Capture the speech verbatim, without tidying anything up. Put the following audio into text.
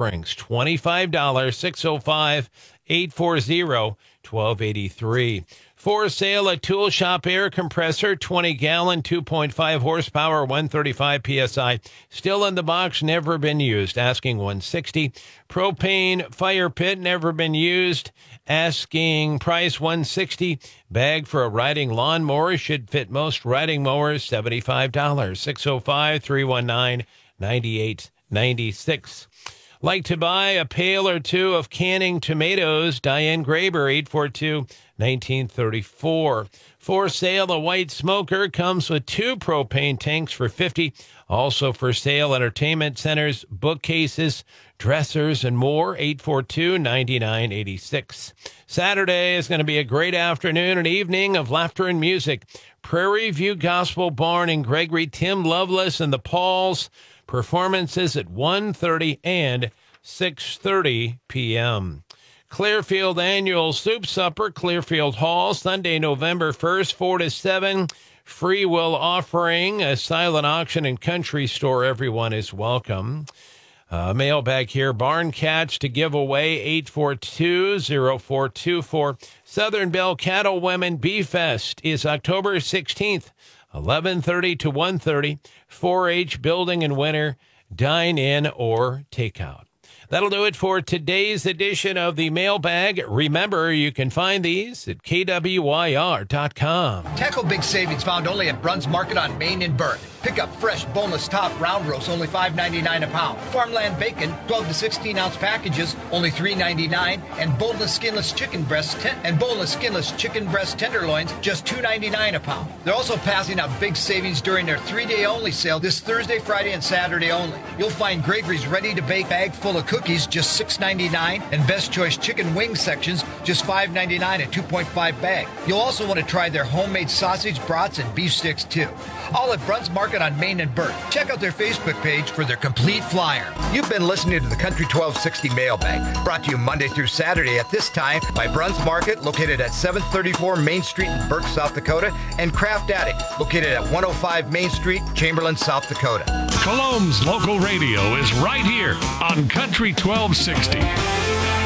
Springs, twenty-five dollars, six oh five, eight four zero, one two eight three. For sale, a Tool Shop air compressor, twenty gallon, two point five horsepower, one thirty-five P S I. Still in the box, never been used. Asking one sixty. Propane fire pit, never been used. Asking price one sixty. Bag for a riding lawnmower, should fit most riding mowers, seventy-five dollars. six oh five, three one nine, nine eight nine six. Like to buy a pail or two of canning tomatoes? Diane Graber, eight four two, nineteen thirty-four. For sale, a white smoker comes with two propane tanks for fifty dollars. Also for sale, entertainment centers, bookcases, dressers, and more. eight four two, nine nine eight six. Saturday is going to be a great afternoon and evening of laughter and music. Prairie View Gospel Barn in Gregory, Tim Lovelace and the Pauls. Performances at one thirty and six thirty p.m. Clearfield Annual Soup Supper, Clearfield Hall, Sunday, November first, four to seven. Free will offering, a silent auction and country store. Everyone is welcome. Uh, mailbag here, barn catch to give away, eight four two, zero four two four. Southern Bell Cattle Women Beef Fest is October sixteenth. eleven thirty to one thirty, four H building and winter, dine in or takeout. That'll do it for today's edition of the Mailbag. Remember, you can find these at K W Y R dot com. Tackle big savings found only at Bruns Market on Main and Burke. Pick up fresh, boneless top round roast, only five ninety-nine a pound. Farmland bacon, twelve to sixteen ounce packages, only three ninety-nine. And boneless, skinless chicken breast ten- and boneless, skinless chicken breast tenderloins, just two ninety-nine a pound. They're also passing out big savings during their three-day only sale this Thursday, Friday, and Saturday only. You'll find Gregory's ready-to-bake bag full of cookies, just six ninety-nine, and Best Choice chicken wing sections, just five ninety-nine, a two point five bag. You'll also want to try their homemade sausage, brats, and beef sticks too. All at Bruns Market on Main and Burke. Check out their Facebook page for their complete flyer. You've been listening to the Country twelve sixty Mailbag, brought to you Monday through Saturday at this time by Bruns Market, located at seven thirty-four Main Street in Burke, South Dakota, and Craft Addict, located at one oh five Main Street, Chamberlain, South Dakota. Cologne's local radio is right here on Country twelve sixty.